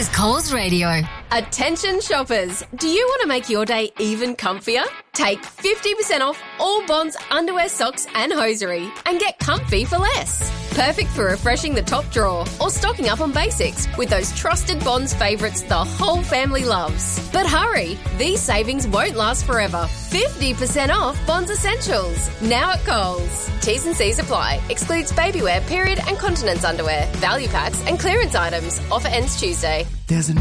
is Coles Radio. Attention shoppers, do you want to make your day even comfier? Take 50% off all Bonds underwear, socks and hosiery and get comfy for less. Perfect for refreshing the top drawer or stocking up on basics with those trusted Bonds favourites the whole family loves. But hurry, these savings won't last forever. 50% off Bonds Essentials, now at Coles. T's and C's apply. Excludes babywear, period and continence underwear, value packs and clearance items. Offer ends Tuesday. There's a